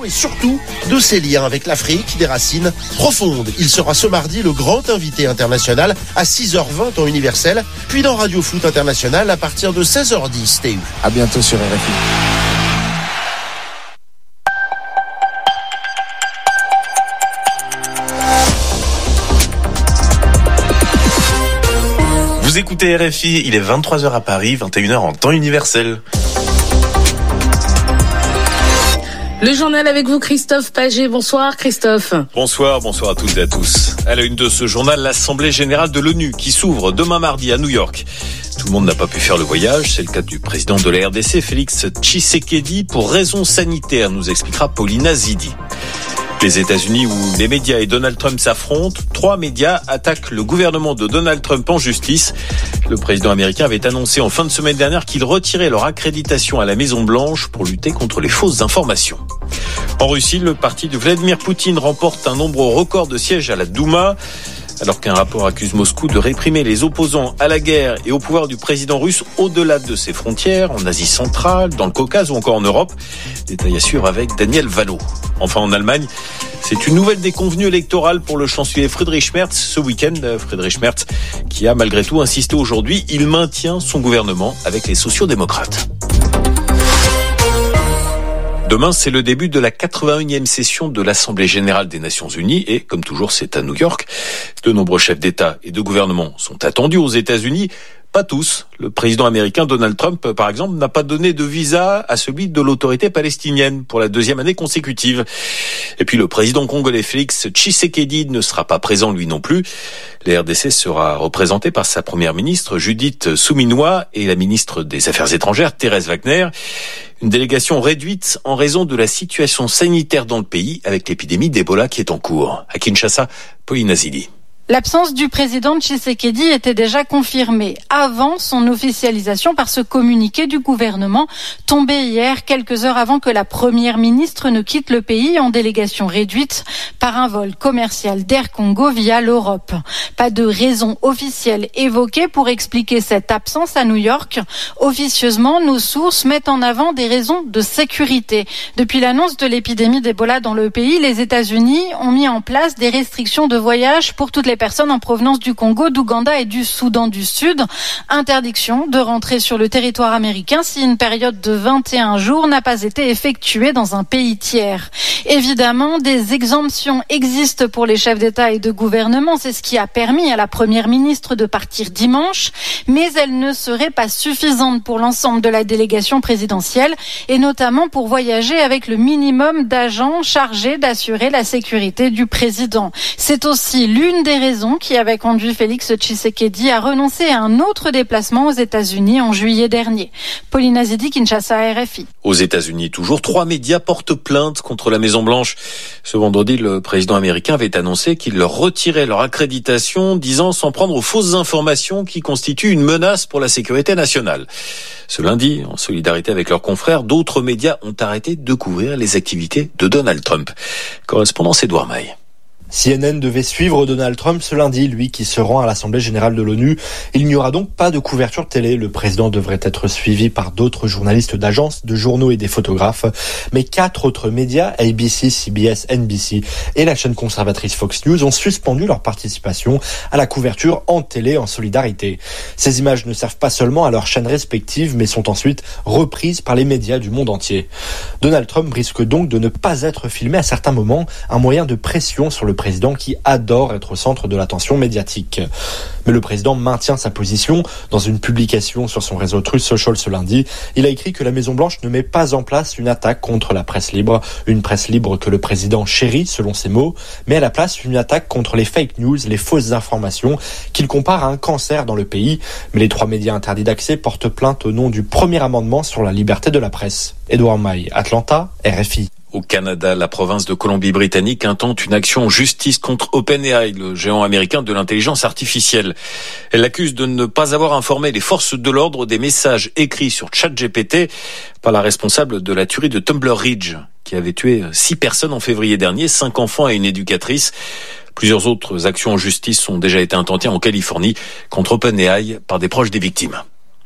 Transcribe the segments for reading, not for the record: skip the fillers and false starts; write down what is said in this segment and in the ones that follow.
mais surtout de ses liens avec l'Afrique, des racines profondes. Il sera ce mardi le grand invité international à 6h20 temps universel, puis dans Radio Foot International à partir de 16h10 TU. À bientôt sur RFI. Vous écoutez RFI, il est 23h à Paris, 21h en temps universel. Le journal avec vous, Christophe Paget. Bonsoir Christophe. Bonsoir à toutes et à tous. À la une de ce journal, l'Assemblée générale de l'ONU qui s'ouvre demain mardi à New York. Tout le monde n'a pas pu faire le voyage, c'est le cas du président de la RDC, Félix Tshisekedi, pour raisons sanitaires, nous expliquera Paulina Zidi. Les États-Unis où les médias et Donald Trump s'affrontent, 3 médias attaquent le gouvernement de Donald Trump en justice. Le président américain avait annoncé en fin de semaine dernière qu'il retirait leur accréditation à la Maison-Blanche pour lutter contre les fausses informations. En Russie, le parti de Vladimir Poutine remporte un nombre record de sièges à la Douma. Alors qu'un rapport accuse Moscou de réprimer les opposants à la guerre et au pouvoir du président russe au-delà de ses frontières, en Asie centrale, dans le Caucase ou encore en Europe. Détail à suivre avec Daniel Vallot. Enfin en Allemagne, c'est une nouvelle déconvenue électorale pour le chancelier Friedrich Merz ce week-end. Friedrich Merz qui a malgré tout insisté aujourd'hui, il maintient son gouvernement avec les sociaux-démocrates. Demain, c'est le début de la 81e session de l'Assemblée générale des Nations unies et, comme toujours, c'est à New York. De nombreux chefs d'État et de gouvernement sont attendus aux États-Unis. Pas tous. Le président américain Donald Trump, par exemple, n'a pas donné de visa à celui de l'autorité palestinienne pour la 2e année consécutive. Et puis le président congolais Félix Tshisekedi ne sera pas présent lui non plus. La RDC sera représentée par sa première ministre Judith Suminwa et la ministre des Affaires étrangères Thérèse Wagner. Une délégation réduite en raison de la situation sanitaire dans le pays avec l'épidémie d'Ebola qui est en cours. À Kinshasa, Paulina Zidi. L'absence du président Tshisekedi était déjà confirmée avant son officialisation par ce communiqué du gouvernement tombé hier, quelques heures avant que la première ministre ne quitte le pays en délégation réduite par un vol commercial d'Air Congo via l'Europe. Pas de raison officielle évoquée pour expliquer cette absence à New York. Officieusement, nos sources mettent en avant des raisons de sécurité. Depuis l'annonce de l'épidémie d'Ebola dans le pays, les États-Unis ont mis en place des restrictions de voyage pour toutes les personnes en provenance du Congo, d'Ouganda et du Soudan du Sud. Interdiction de rentrer sur le territoire américain si une période de 21 jours n'a pas été effectuée dans un pays tiers. Évidemment, des exemptions existent pour les chefs d'État et de gouvernement. C'est ce qui a permis à la première ministre de partir dimanche. Mais elles ne seraient pas suffisantes pour l'ensemble de la délégation présidentielle et notamment pour voyager avec le minimum d'agents chargés d'assurer la sécurité du président. C'est aussi l'une des raisons qui avait conduit Félix Tshisekedi à renoncer à un autre déplacement aux États-Unis en juillet dernier. Paulina Zidi, Kinshasa, RFI. Aux États-Unis, toujours 3 médias portent plainte contre la Maison-Blanche. Ce vendredi, le président américain avait annoncé qu'il leur retirait leur accréditation, disant s'en prendre aux fausses informations qui constituent une menace pour la sécurité nationale. Ce lundi, en solidarité avec leurs confrères, d'autres médias ont arrêté de couvrir les activités de Donald Trump. Correspondance Édouard Maille. CNN devait suivre Donald Trump ce lundi, lui qui se rend à l'Assemblée générale de l'ONU. Il n'y aura donc pas de couverture télé. Le président devrait être suivi par d'autres journalistes d'agences, de journaux et des photographes. Mais 4 autres médias, ABC, CBS, NBC et la chaîne conservatrice Fox News, ont suspendu leur participation à la couverture en télé en solidarité. Ces images ne servent pas seulement à leurs chaînes respectives, mais sont ensuite reprises par les médias du monde entier. Donald Trump risque donc de ne pas être filmé à certains moments, un moyen de pression sur le président qui adore être au centre de l'attention médiatique. Mais le président maintient sa position. Dans une publication sur son réseau Truth Social ce lundi, il a écrit que la Maison-Blanche ne met pas en place une attaque contre la presse libre, une presse libre que le président chérit selon ses mots, mais à la place une attaque contre les fake news, les fausses informations, qu'il compare à un cancer dans le pays. Mais les 3 médias interdits d'accès portent plainte au nom du premier amendement sur la liberté de la presse. Édouard Maille, Atlanta, RFI. Au Canada, la province de Colombie-Britannique intente une action en justice contre OpenAI, le géant américain de l'intelligence artificielle. Elle l'accuse de ne pas avoir informé les forces de l'ordre des messages écrits sur ChatGPT par la responsable de la tuerie de Tumbler Ridge, qui avait tué 6 personnes en février dernier, 5 enfants et une éducatrice. Plusieurs autres actions en justice ont déjà été intentées en Californie contre OpenAI par des proches des victimes.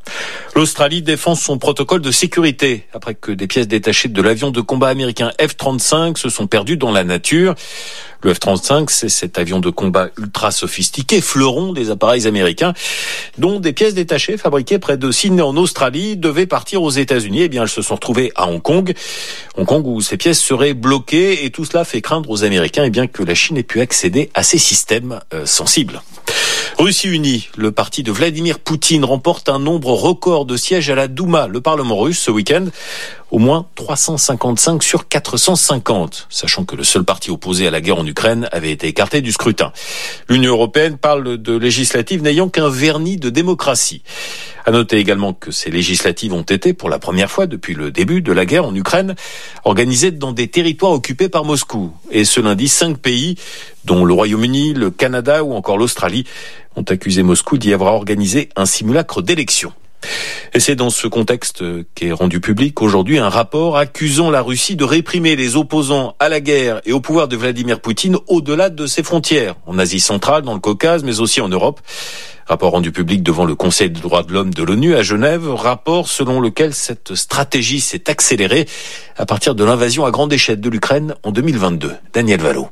L'Australie défend son protocole de sécurité après que des pièces détachées de l'avion de combat américain F-35 se sont perdues dans la nature. Le F-35, c'est cet avion de combat ultra sophistiqué, fleuron des appareils américains, dont des pièces détachées fabriquées près de Sydney en Australie devaient partir aux États-Unis. Eh bien, elles se sont retrouvées à Hong Kong où ces pièces seraient bloquées, et tout cela fait craindre aux Américains que la Chine ait pu accéder à ces systèmes sensibles. Russie unie, le parti de Vladimir Poutine remporte un nombre record de sièges à la Douma, le Parlement russe, ce week-end. Au moins 355 sur 450, sachant que le seul parti opposé à la guerre en Ukraine avait été écarté du scrutin. L'Union européenne parle de législatives n'ayant qu'un vernis de démocratie. À noter également que ces législatives ont été, pour la première fois depuis le début de la guerre en Ukraine, organisées dans des territoires occupés par Moscou. Et ce lundi, 5 pays, dont le Royaume-Uni, le Canada ou encore l'Australie, ont accusé Moscou d'y avoir organisé un simulacre d'élection. Et c'est dans ce contexte qu'est rendu public aujourd'hui un rapport accusant la Russie de réprimer les opposants à la guerre et au pouvoir de Vladimir Poutine au-delà de ses frontières, en Asie centrale, dans le Caucase, mais aussi en Europe. Rapport rendu public devant le Conseil des droits de l'homme de l'ONU à Genève, rapport selon lequel cette stratégie s'est accélérée à partir de l'invasion à grande échelle de l'Ukraine en 2022. Daniel Valo.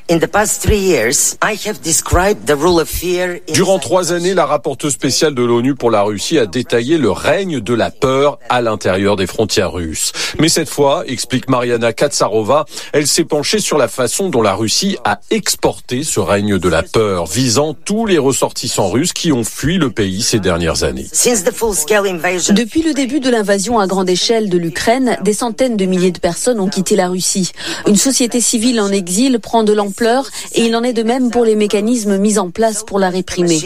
Durant 3 années, la rapporteuse spéciale de l'ONU pour la Russie a détaillé le règne de la peur à l'intérieur des frontières russes. Mais cette fois, explique Mariana Katsarova, elle s'est penchée sur la façon dont la Russie a exporté ce règne de la peur, visant tous les ressortissants russes qui ont fui le pays ces dernières années. Depuis le début de l'invasion à grande échelle de l'Ukraine, des centaines de milliers de personnes ont quitté la Russie. Une société civile en exil prend de l'ampleur et il en est de même pour les mécanismes mis en place pour la réprimer.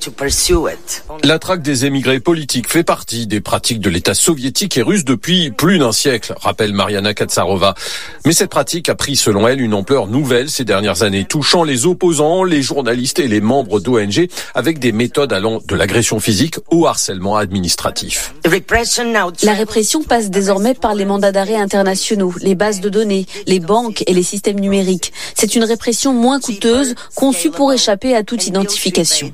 La traque des émigrés politiques fait partie des pratiques de l'État soviétique et russe depuis plus d'un siècle, rappelle Mariana Katsarova. Mais cette pratique a pris selon elle une ampleur nouvelle ces dernières années, touchant les opposants, les journalistes et les membres d'ONG avec des méthodes allant de l'agression physique au harcèlement administratif. La répression passe désormais par les mandats d'arrêt internationaux, les bases de données, les banques et les systèmes numériques. C'est une répression moins coûteuse, conçue pour échapper à toute identification.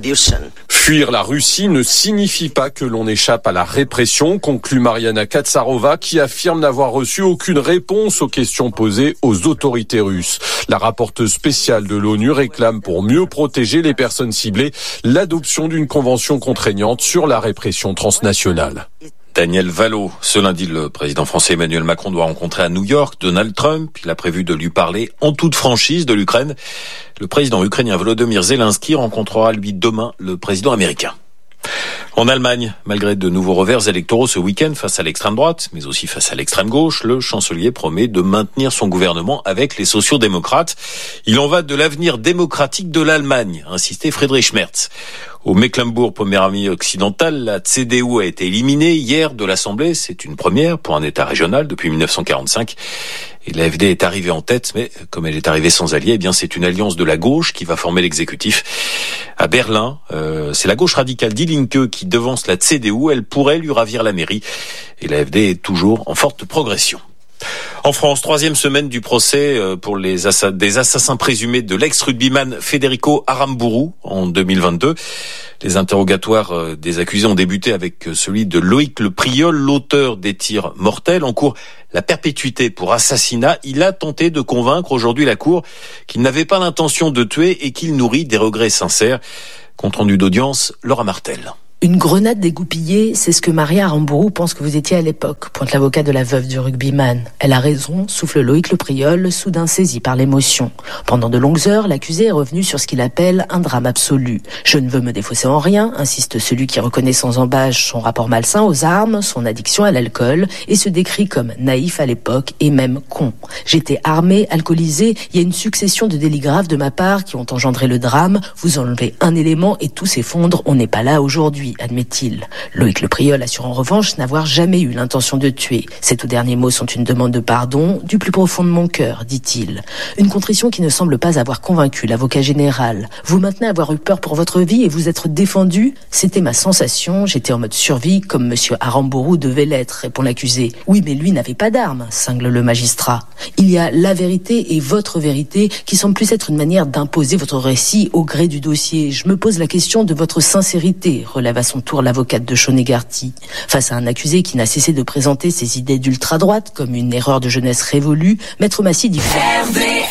Fuir la Russie ne signifie pas que l'on échappe à la répression, conclut Mariana Katsarova, qui affirme n'avoir reçu aucune réponse aux questions posées aux autorités russes. La rapporteuse spéciale de l'ONU réclame pour mieux protéger les personnes ciblées l'adoption d'une convention contraignante sur la répression transnationale. Daniel Valo. Ce lundi, le président français Emmanuel Macron doit rencontrer à New York Donald Trump. Il a prévu de lui parler en toute franchise de l'Ukraine. Le président ukrainien Volodymyr Zelensky rencontrera lui demain le président américain. En Allemagne, malgré de nouveaux revers électoraux ce week-end face à l'extrême droite, mais aussi face à l'extrême gauche, le chancelier promet de maintenir son gouvernement avec les sociaux-démocrates. Il en va de l'avenir démocratique de l'Allemagne, a insisté Friedrich Merz. Au Mecklembourg-Poméranie occidental, la CDU a été éliminée hier de l'Assemblée. C'est une première pour un État régional depuis 1945. Et l'AfD est arrivée en tête, mais comme elle est arrivée sans alliés, eh bien c'est une alliance de la gauche qui va former l'exécutif. À Berlin, c'est la gauche radicale Die Linke qui devance la CDU. Elle pourrait lui ravir la mairie. Et l'AfD est toujours en forte progression. En France, 3e semaine du procès pour des assassins présumés de l'ex-rugbyman Federico Aramburu en 2022. Les interrogatoires des accusés ont débuté avec celui de Loïc Le Priol, l'auteur des tirs mortels. En cours, la perpétuité pour assassinat. Il a tenté de convaincre aujourd'hui la Cour qu'il n'avait pas l'intention de tuer et qu'il nourrit des regrets sincères. Compte rendu d'audience, Laura Martel. Une grenade dégoupillée, c'est ce que Maria Aramburu pense que vous étiez à l'époque, pointe l'avocat de la veuve du rugbyman. Elle a raison, souffle Loïc Le Priol, soudain saisi par l'émotion. Pendant de longues heures, l'accusé est revenu sur ce qu'il appelle un drame absolu. Je ne veux me défausser en rien, insiste celui qui reconnaît sans embâche son rapport malsain aux armes, son addiction à l'alcool, et se décrit comme naïf à l'époque et même con. J'étais armé, alcoolisé, il y a une succession de délits graves de ma part qui ont engendré le drame. Vous enlevez un élément et tout s'effondre, on n'est pas là aujourd'hui, admet-il. Loïc Le Priol assure en revanche n'avoir jamais eu l'intention de tuer. Ces tout derniers mots sont une demande de pardon du plus profond de mon cœur, dit-il. Une contrition qui ne semble pas avoir convaincu l'avocat général. Vous maintenez avoir eu peur pour votre vie et vous être défendu? C'était ma sensation, j'étais en mode survie comme monsieur Aramburu devait l'être, répond l'accusé. Oui, mais lui n'avait pas d'arme, cingle le magistrat. Il y a la vérité et votre vérité qui semble plus être une manière d'imposer votre récit au gré du dossier. Je me pose la question de votre sincérité, relève relève à son tour l'avocate de Shonegati. Face à un accusé qui n'a cessé de présenter ses idées d'ultra-droite comme une erreur de jeunesse révolue, Maître Massy dit